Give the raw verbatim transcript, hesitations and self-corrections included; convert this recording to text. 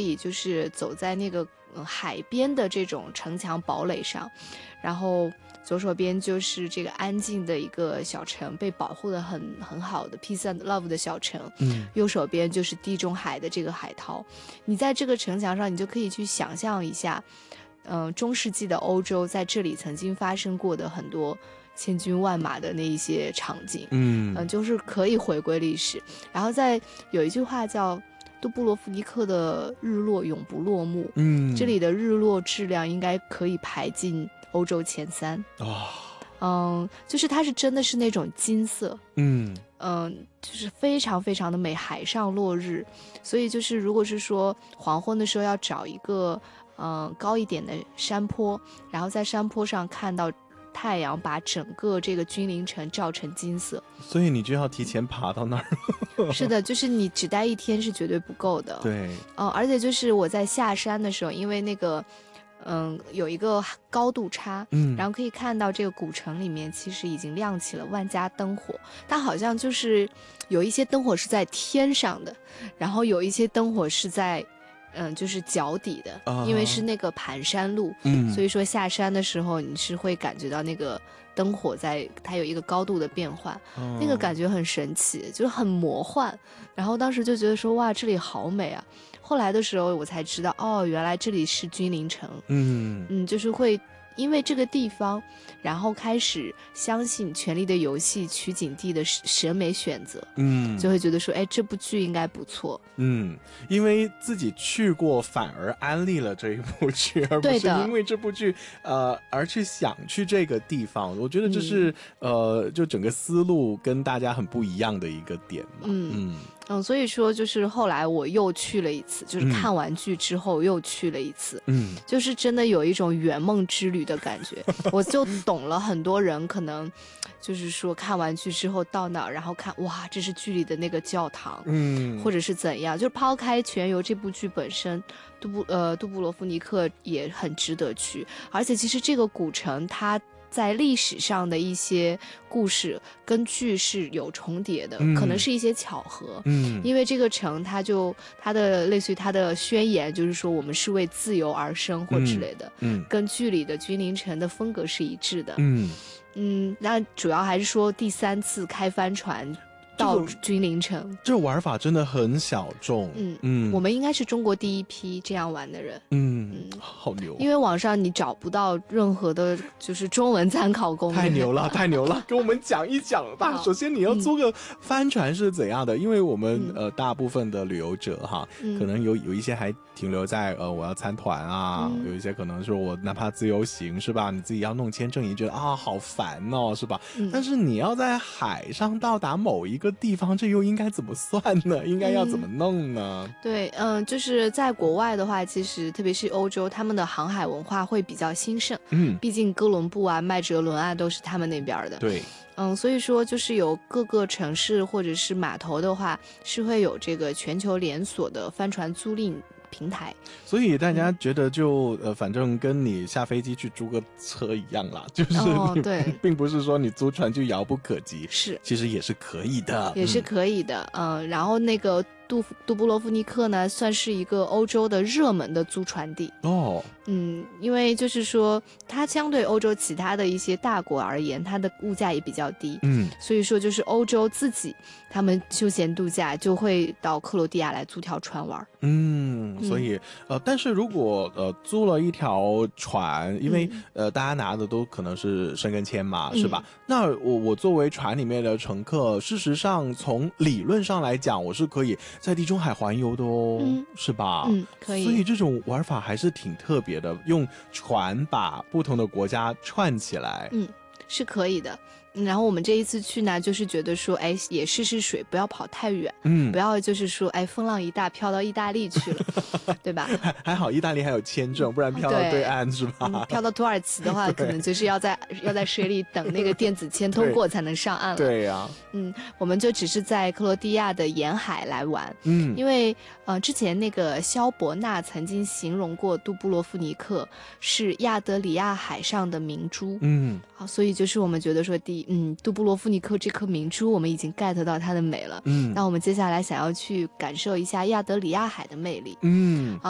以就是走在那个、呃、海边的这种城墙堡垒上，然后左手边就是这个安静的一个小城，被保护的很很好的 Peace and Love 的小城， 嗯， 右手边就是地中海的这个海涛。你在这个城墙上，你就可以去想象一下，嗯、呃，中世纪的欧洲在这里曾经发生过的很多千军万马的那一些场景， 嗯、 呃、就是可以回归历史。然后再有一句话叫杜布罗夫尼克的日落永不落幕， 嗯， 这里的日落质量应该可以排进欧洲前三。 哦， 嗯，就是它是真的是那种金色， 嗯嗯，就是非常非常的美，海上落日。所以就是如果是说黄昏的时候要找一个嗯高一点的山坡，然后在山坡上看到太阳把整个这个君临城照成金色， 所以你就要提前爬到那儿。 是的，就是你只待一天是绝对不够的。 对， 嗯，而且就是我在下山的时候，因为那个嗯有一个高度差， 嗯， 然后可以看到这个古城里面其实已经亮起了万家灯火，它好像就是有一些灯火是在天上的，然后有一些灯火是在嗯就是脚底的， 啊因为是那个盘山路， 嗯， 所以说下山的时候你是会感觉到那个灯火在它有一个高度的变换， 哦、 那个感觉很神奇，就是很魔幻。然后当时就觉得说哇这里好美啊，后来的时候我才知道哦原来这里是君临城。 嗯嗯，就是会因为这个地方，然后开始相信《权力的游戏》取景地的审美选择， 嗯， 就会觉得说，哎，这部剧应该不错。 嗯，因为自己去过，反而安利了这一部剧，而不是因为这部剧呃而去想去这个地方。我觉得这是、嗯、呃，就整个思路跟大家很不一样的一个点嘛。 嗯嗯嗯，所以说就是后来我又去了一次，就是看完剧之后又去了一次， 嗯， 就是真的有一种圆梦之旅的感觉。我就懂了很多人可能就是说看完剧之后到那儿，然后看哇，这是剧里的那个教堂， 嗯， 或者是怎样，就是抛开全游这部剧本身，杜布呃杜布罗夫尼克也很值得去，而且其实这个古城它在历史上的一些故事跟剧是有重叠的、嗯、可能是一些巧合， 嗯， 因为这个城它就它的类似于它的宣言就是说我们是为自由而生或之类的， 嗯，嗯跟剧里的君临城的风格是一致的， 嗯嗯，那主要还是说第三次开帆船到君临城、 这个、这玩法真的很小众， 嗯嗯， 我们应该是中国第一批这样玩的人， 嗯，嗯好牛， 因为网上你找不到任何的就是中文参考攻略， 太牛了太牛了，跟我们讲一讲吧。首先你要租个帆船是怎样的、嗯、因为我们、嗯、呃大部分的旅游者哈、嗯、可能有有一些还停留在呃我要参团啊、嗯、有一些可能是我哪怕自由行是吧，你自己要弄签证也觉得啊好烦哦是吧、嗯、但是你要在海上到达某一个地方，这又应该怎么算呢？应该要怎么弄呢？ 嗯、对，嗯，就是在国外的话，其实特别是欧洲，他们的航海文化会比较兴盛。 嗯， 毕竟哥伦布啊、麦哲伦啊都是他们那边的。 对， 嗯，所以说就是有各个城市或者是码头的话，是会有这个全球连锁的帆船租赁平台， 所以大家觉得就、嗯、呃，反正跟你下飞机去租个车一样啦，就是、 哦、对， 并不是说你租船就遥不可及， 是， 其实也是可以的， 也是可以的，嗯，嗯然后那个杜杜布罗夫尼克呢，算是一个欧洲的热门的租船地哦， 嗯，因为就是说它相对欧洲其他的一些大国而言，它的物价也比较低， 嗯， 所以说就是欧洲自己他们休闲度假就会到克罗地亚来租条船玩， 嗯。所以呃，但是如果呃租了一条船，因为、嗯、呃大家拿的都可能是申根签嘛，是吧？嗯、那我我作为船里面的乘客，事实上从理论上来讲，我是可以在地中海环游的哦，嗯、是吧？ 嗯，可以。 所以这种玩法还是挺特别的，用船把不同的国家串起来， 嗯，是可以的。然后我们这一次去呢，就是觉得说，哎，也试试水，不要跑太远，嗯，不要就是说，哎，风浪一大飘到意大利去了，对吧？ 还还好，意大利还有签证，不然飘到对岸是吧？ 嗯、飘到土耳其的话，可能就是要在要在水里等那个电子签通过才能上岸了。 对呀、啊， 嗯，我们就只是在克罗地亚的沿海来玩，嗯，因为呃，之前那个萧伯纳曾经形容过杜布罗夫尼克是亚得里亚海上的明珠， 嗯， 好，所以就是我们觉得说第。嗯，杜布罗夫尼克这颗明珠我们已经 get 到它的美了，嗯，那我们接下来想要去感受一下亚得里亚海的魅力， 嗯，